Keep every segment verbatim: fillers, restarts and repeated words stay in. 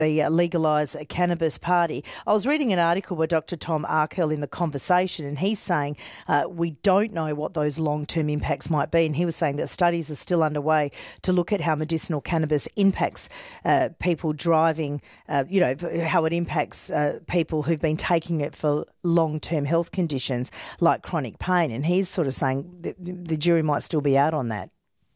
the Legalise Cannabis Party. I was reading an article by Doctor Tom Arkell in The Conversation, and he's saying uh, we don't know what those long-term impacts might be, and he was saying that studies are still underway to look at how medicinal cannabis impacts uh, people driving, uh, you know, how it impacts uh, people who've been taking it for long-term health conditions like chronic pain, and he's sort of saying the, the jury might still be out on that.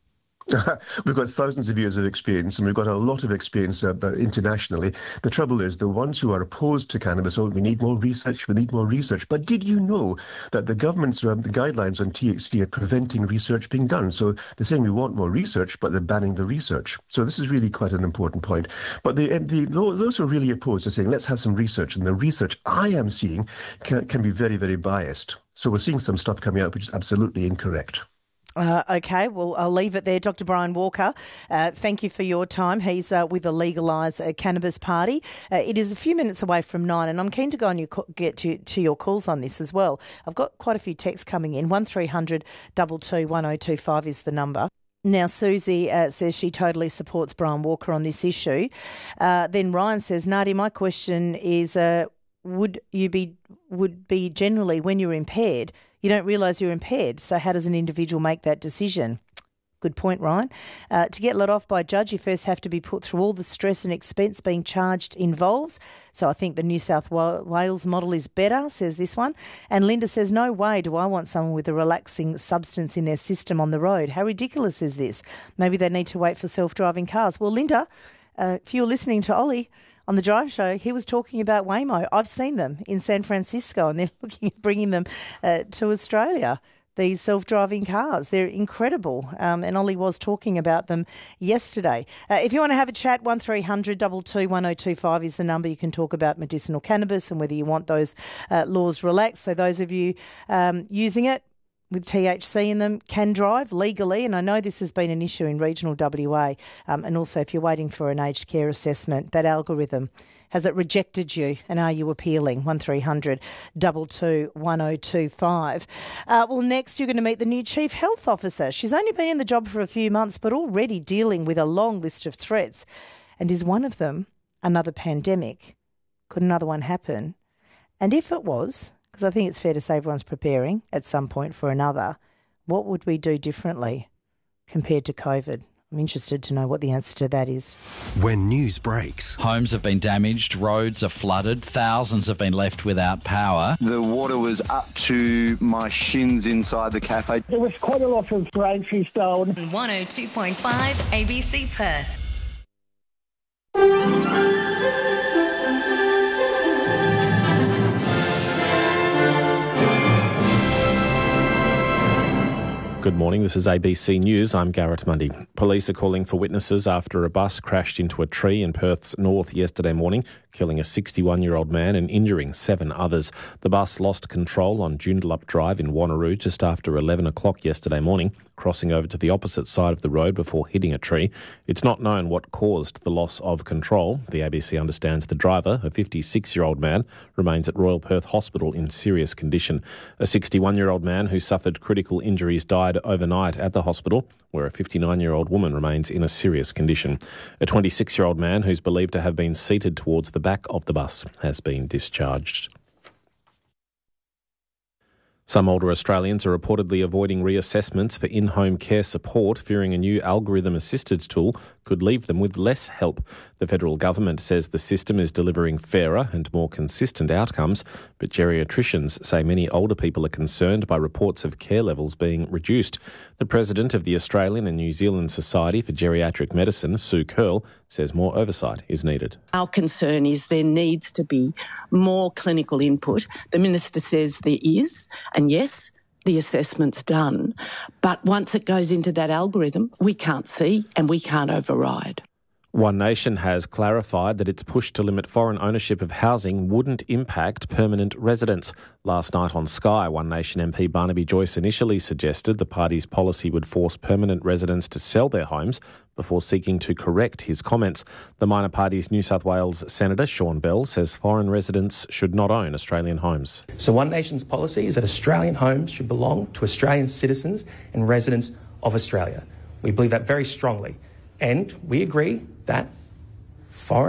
We've got thousands of years of experience, and we've got a lot of experience uh, internationally. The trouble is, the ones who are opposed to cannabis, oh, we need more research, we need more research. But did you know that the government's um, the guidelines on T H C are preventing research being done? So they're saying we want more research, but they're banning the research. So this is really quite an important point. But the, the, those who are really opposed are saying, let's have some research. And the research I am seeing can, can be very, very biased. So we're seeing some stuff coming out which is absolutely incorrect. Uh, okay, well, I'll leave it there. Doctor Brian Walker, uh, thank you for your time. He's uh, with the Legalise uh, Cannabis Party. Uh, it is a few minutes away from nine, and I'm keen to go and you co- get to, to your calls on this as well. I've got quite a few texts coming in. one three hundred two two one oh two five is the number. Now, Susie uh, says she totally supports Brian Walker on this issue. Uh, then Ryan says, Nadia, my question is, uh, would you be would be generally when you're impaired, you don't realise you're impaired. So how does an individual make that decision? Good point, Ryan. Uh, to get let off by a judge, you first have to be put through all the stress and expense being charged involves. So I think the New South Wales model is better, says this one. And Linda says, no way do I want someone with a relaxing substance in their system on the road. How ridiculous is this? Maybe they need to wait for self-driving cars. Well, Linda, uh, if you're listening to Ollie on the Drive Show, he was talking about Waymo. I've seen them in San Francisco, and they're looking at bringing them uh, to Australia, these self-driving cars. They're incredible, um, and Ollie was talking about them yesterday. Uh, if you want to have a chat, one three hundred two two one oh two five is the number. You can talk about medicinal cannabis and whether you want those uh, laws relaxed. So those of you um, using it with T H C in them can drive legally, and I know this has been an issue in regional W A, um, and also if you're waiting for an aged care assessment, that algorithm, has it rejected you, and are you appealing? one three hundred two two one oh two five. Uh, well, next you're going to meet the new Chief Health Officer. She's only been in the job for a few months, but already dealing with a long list of threats, and is one of them another pandemic? Could another one happen? And if it was, because I think it's fair to say everyone's preparing at some point for another, what would we do differently compared to COVID? I'm interested to know what the answer to that is. When news breaks. Homes have been damaged, roads are flooded, thousands have been left without power. The water was up to my shins inside the cafe. There was quite a lot of groceries stolen. one oh two point five A B C Perth. Good morning, this is A B C News. I'm Garrett Mundy. Police are calling for witnesses after a bus crashed into a tree in Perth's north yesterday morning, killing a sixty-one-year-old man and injuring seven others. The bus lost control on Joondalup Drive in Wanneroo just after eleven o'clock yesterday morning, crossing over to the opposite side of the road before hitting a tree. It's not known what caused the loss of control. The A B C understands the driver, a fifty-six-year-old man, remains at Royal Perth Hospital in serious condition. A sixty-one-year-old man who suffered critical injuries died overnight at the hospital, where a fifty-nine-year-old woman remains in a serious condition. A twenty-six-year-old man who's believed to have been seated towards the back of the bus has been discharged. Some older Australians are reportedly avoiding reassessments for in-home care support, fearing a new algorithm-assisted tool could leave them with less help. The federal government says the system is delivering fairer and more consistent outcomes, but geriatricians say many older people are concerned by reports of care levels being reduced. The president of the Australian and New Zealand Society for Geriatric Medicine, Sue Curl, says more oversight is needed. Our concern is there needs to be more clinical input. The minister says there is, and yes, the assessment's done. But once it goes into that algorithm, we can't see and we can't override. One Nation has clarified that its push to limit foreign ownership of housing wouldn't impact permanent residents. Last night on Sky, One Nation M P Barnaby Joyce initially suggested the party's policy would force permanent residents to sell their homes before seeking to correct his comments. The minor party's New South Wales Senator Sean Bell says foreign residents should not own Australian homes. So One Nation's policy is that Australian homes should belong to Australian citizens and residents of Australia. We believe that very strongly. And we agree that foreign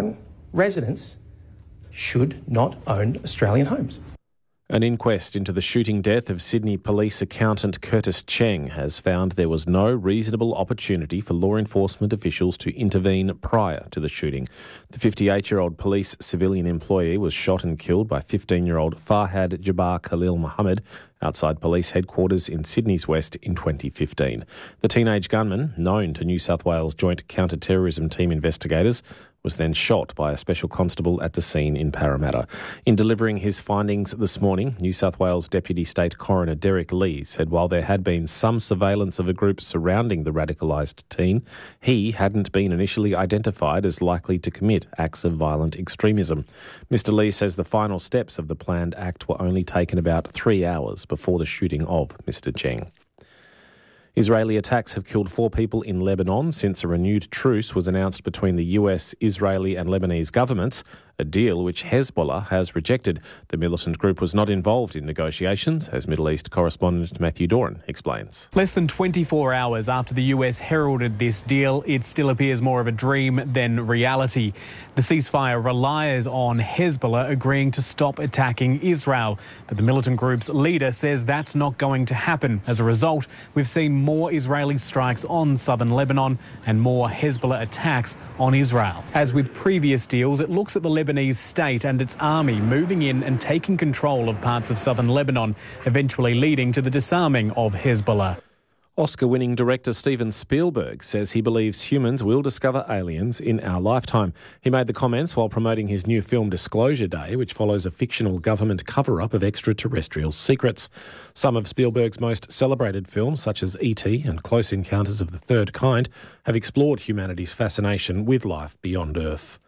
residents should not own Australian homes. An inquest into the shooting death of Sydney Police accountant Curtis Cheng has found there was no reasonable opportunity for law enforcement officials to intervene prior to the shooting. The fifty-eight-year-old police civilian employee was shot and killed by fifteen-year-old Farhad Jabbar Khalil Mohammed outside police headquarters in Sydney's West in twenty fifteen. The teenage gunman, known to New South Wales Joint Counter-Terrorism Team investigators, was then shot by a special constable at the scene in Parramatta. In delivering his findings this morning, New South Wales Deputy State Coroner Derek Lee said while there had been some surveillance of a group surrounding the radicalised teen, he hadn't been initially identified as likely to commit acts of violent extremism. Mister Lee says the final steps of the planned act were only taken about three hours before the shooting of Mister Cheng. Israeli attacks have killed four people in Lebanon since a renewed truce was announced between the U S, Israeli and Lebanese governments, a deal which Hezbollah has rejected. The militant group was not involved in negotiations, as Middle East correspondent Matthew Doran explains. Less than twenty-four hours after the U S heralded this deal, it still appears more of a dream than reality. The ceasefire relies on Hezbollah agreeing to stop attacking Israel, but the militant group's leader says that's not going to happen. As a result, we've seen more Israeli strikes on southern Lebanon and more Hezbollah attacks on Israel. As with previous deals, it looks at the Lebanese state and its army moving in and taking control of parts of southern Lebanon, eventually leading to the disarming of Hezbollah. Oscar-winning director Steven Spielberg says he believes humans will discover aliens in our lifetime. He made the comments while promoting his new film Disclosure Day, which follows a fictional government cover-up of extraterrestrial secrets. Some of Spielberg's most celebrated films, such as E T and Close Encounters of the Third Kind, have explored humanity's fascination with life beyond Earth.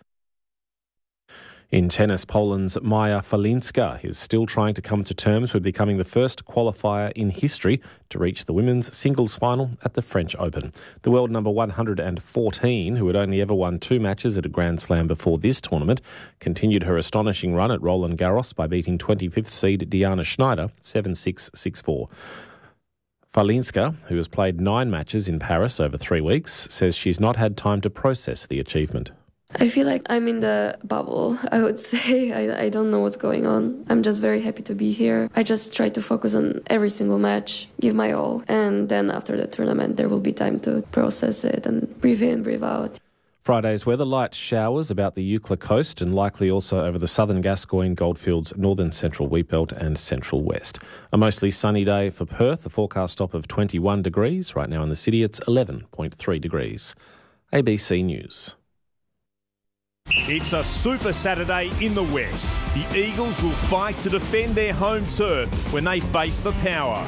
In tennis, Poland's Maja Falinska is still trying to come to terms with becoming the first qualifier in history to reach the women's singles final at the French Open. The world number one hundred fourteen, who had only ever won two matches at a Grand Slam before this tournament, continued her astonishing run at Roland Garros by beating twenty-fifth seed Diana Schneider seven six, six four. Falinska, who has played nine matches in Paris over three weeks, says she's not had time to process the achievement. I feel like I'm in the bubble, I would say. I, I don't know what's going on. I'm just very happy to be here. I just try to focus on every single match, give my all, and then after the tournament there will be time to process it and breathe in, breathe out. Friday's weather, light showers about the Eucla coast and likely also over the southern Gascoyne, Goldfields, northern central Wheatbelt and central west. A mostly sunny day for Perth, a forecast top of twenty-one degrees. Right now in the city it's eleven point three degrees. A B C News. It's a Super Saturday in the West. The Eagles will fight to defend their home turf when they face the Power.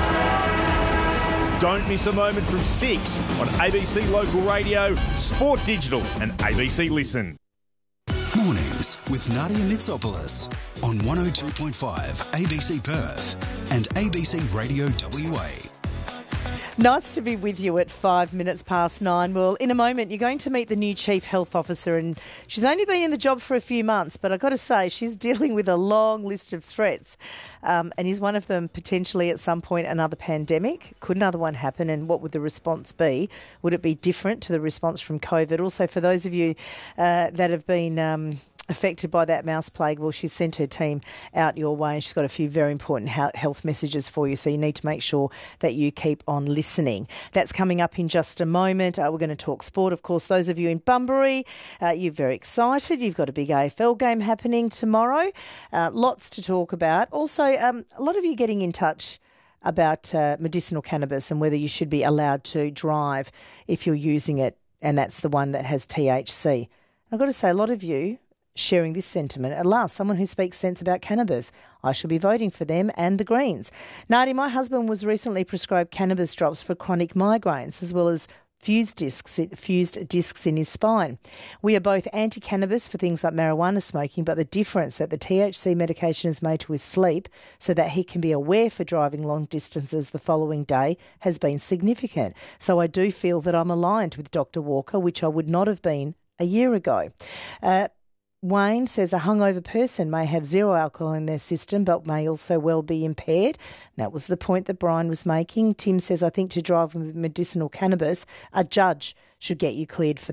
Don't miss a moment from six on A B C Local Radio, Sport Digital and A B C Listen. Mornings with Nadia Mitsopoulos on one oh two point five A B C Perth and A B C Radio W A. Nice to be with you at five minutes past nine. Well, in a moment, you're going to meet the new Chief Health Officer, and she's only been in the job for a few months, but I've got to say, she's dealing with a long list of threats. Um, and is one of them potentially at some point another pandemic? Could another one happen, and what would the response be? Would it be different to the response from COVID? Also, for those of you uh, that have been Um, affected by that mouse plague, well, she's sent her team out your way and she's got a few very important health messages for you, so you need to make sure that you keep on listening. That's coming up in just a moment. Uh, we're going to talk sport, of course. Those of you in Bunbury, uh, you're very excited. You've got a big A F L game happening tomorrow. Uh, lots to talk about. Also, um, a lot of you getting in touch about uh, medicinal cannabis and whether you should be allowed to drive if you're using it, and that's the one that has T H C. I've got to say, a lot of you sharing this sentiment. At last, someone who speaks sense about cannabis. I should be voting for them and the Greens. Nadi, my husband was recently prescribed cannabis drops for chronic migraines, as well as fused discs, fused discs in his spine. We are both anti-cannabis for things like marijuana smoking, but the difference that the T H C medication is made to his sleep so that he can be aware for driving long distances the following day has been significant. So I do feel that I'm aligned with Doctor Walker, which I would not have been a year ago. Uh, Wayne says a hungover person may have zero alcohol in their system but may also well be impaired. That was the point that Brian was making. Tim says, I think to drive with medicinal cannabis, a judge should get you cleared for that,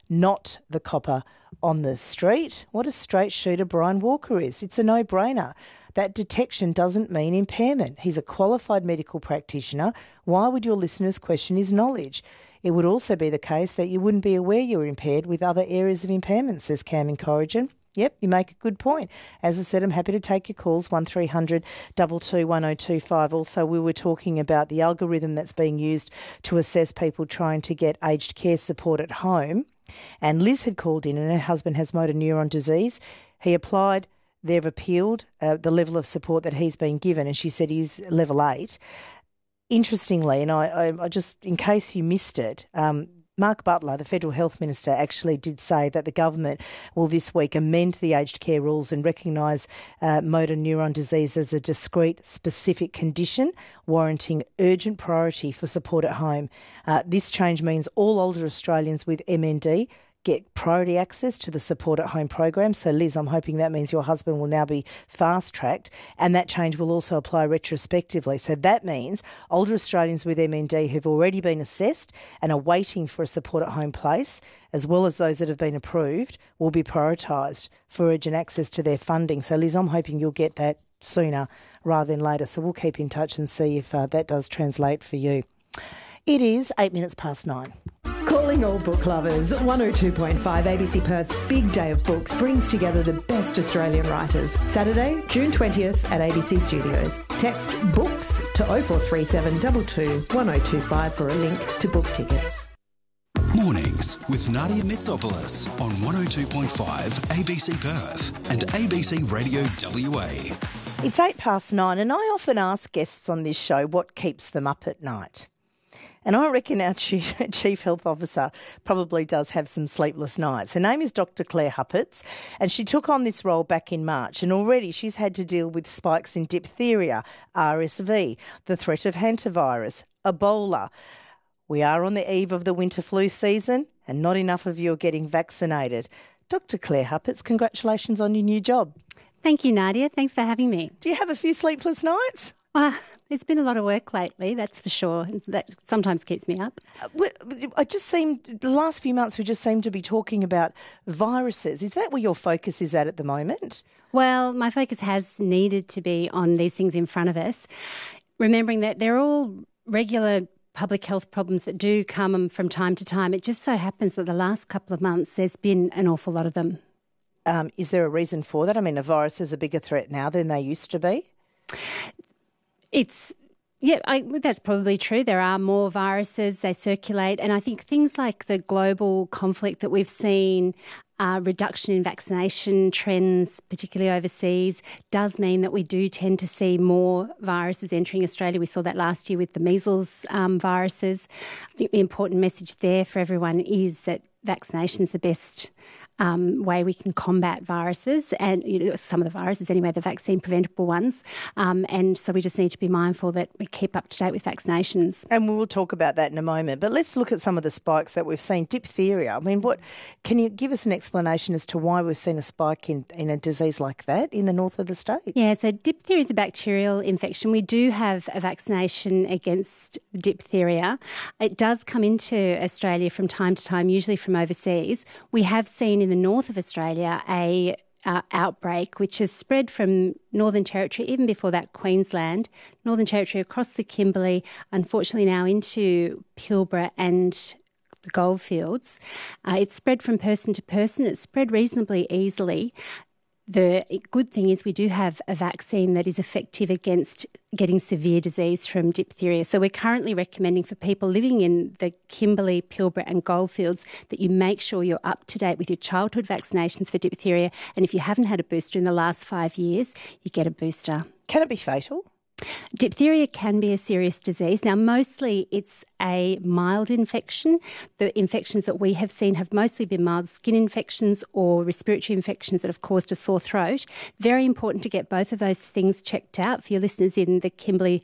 not the copper on the street. What a straight shooter Brian Walker is. It's a no-brainer. That detection doesn't mean impairment. He's a qualified medical practitioner. Why would your listeners question his knowledge? It would also be the case that you wouldn't be aware you were impaired with other areas of impairment, says Cam in Corrigan. Yep, you make a good point. As I said, I'm happy to take your calls, one three hundred two two one oh two five. Also, we were talking about the algorithm that's being used to assess people trying to get aged care support at home. And Liz had called in and her husband has motor neuron disease. He applied, they've appealed uh, the level of support that he's been given, and she said he's level eight. Interestingly, and I, I, I just, in case you missed it, um, Mark Butler, the Federal Health Minister, actually did say that the government will this week amend the aged care rules and recognise uh, motor neuron disease as a discrete, specific condition warranting urgent priority for support at home. Uh, this change means all older Australians with M N D get priority access to the support at home program. So, Liz, I'm hoping that means your husband will now be fast-tracked, and that change will also apply retrospectively. So that means older Australians with M N D who've already been assessed and are waiting for a support at home place, as well as those that have been approved, will be prioritised for urgent access to their funding. So, Liz, I'm hoping you'll get that sooner rather than later. So we'll keep in touch and see if uh, that does translate for you. It is eight minutes past nine. Calling all book lovers, one oh two point five A B C Perth's Big Day of Books brings together the best Australian writers. Saturday, June twentieth at A B C Studios. Text BOOKS to oh four three seven two two one oh two five for a link to book tickets. Mornings with Nadia Mitsopoulos on one oh two point five A B C Perth and A B C Radio W A. It's eight past nine, and I often ask guests on this show what keeps them up at night. And I reckon our Chief Health Officer probably does have some sleepless nights. Her name is Doctor Claire Hupperts, and she took on this role back in March. And already she's had to deal with spikes in diphtheria, R S V, the threat of hantavirus, Ebola. We are on the eve of the winter flu season, and not enough of you are getting vaccinated. Doctor Claire Hupperts, congratulations on your new job. Thank you, Nadia. Thanks for having me. Do you have a few sleepless nights? Uh, there's been a lot of work lately, that's for sure. That sometimes keeps me up. I just seem, the last few months we just seem to be talking about viruses. Is that where your focus is at at the moment? Well, my focus has needed to be on these things in front of us, remembering that they're all regular public health problems that do come from time to time. It just so happens that the last couple of months there's been an awful lot of them. Um, is there a reason for that? I mean, a virus is a bigger threat now than they used to be. It's, yeah, I, that's probably true. There are more viruses, they circulate, and I think things like the global conflict that we've seen, uh, reduction in vaccination trends, particularly overseas, does mean that we do tend to see more viruses entering Australia. We saw that last year with the measles um, viruses. I think the important message there for everyone is that vaccination is the best Um, way we can combat viruses, and you know, some of the viruses anyway, the vaccine preventable ones. Um, and so we just need to be mindful that we keep up to date with vaccinations. And we will talk about that in a moment. But let's look at some of the spikes that we've seen. Diphtheria. I mean, what can you give us an explanation as to why we've seen a spike in, in a disease like that in the north of the state? Yeah, so diphtheria is a bacterial infection. We do have a vaccination against diphtheria. It does come into Australia from time to time, usually from overseas. We have seen in the north of Australia a uh, outbreak which has spread from Northern Territory, even before that Queensland, Northern Territory across the Kimberley, unfortunately now into Pilbara and the Goldfields. Uh, it's spread from person to person. It's spread reasonably easily. The good thing is we do have a vaccine that is effective against getting severe disease from diphtheria. So we're currently recommending for people living in the Kimberley, Pilbara and Goldfields that you make sure you're up to date with your childhood vaccinations for diphtheria. And if you haven't had a booster in the last five years, you get a booster. Can it be fatal? Diphtheria can be a serious disease. Now, mostly it's a mild infection. The infections that we have seen have mostly been mild skin infections or respiratory infections that have caused a sore throat. Very important to get both of those things checked out for your listeners in the Kimberley,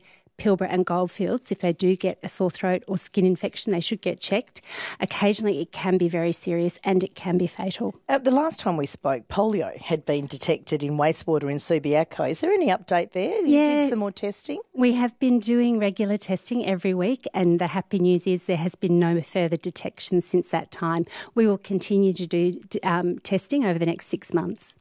Pilbara and Goldfields, if they do get a sore throat or skin infection, they should get checked. Occasionally it can be very serious and it can be fatal. Uh, the last time we spoke, polio had been detected in wastewater in Subiaco. Is there any update there? You Yeah. did some more testing? We have been doing regular testing every week, and the happy news is there has been no further detection since that time. We will continue to do um, testing over the next six months.